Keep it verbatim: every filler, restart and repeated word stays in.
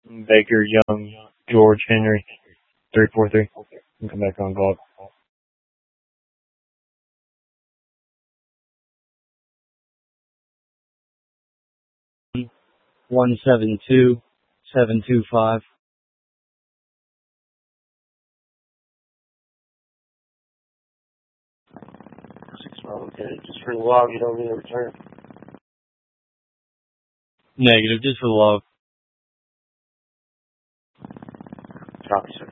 Baker, Young, George, Henry, three four three. And come back on Glock. One seven two seven two five. Six well, okay. Just for the log, you don't need a return. Negative, just for the log. Copy, sir.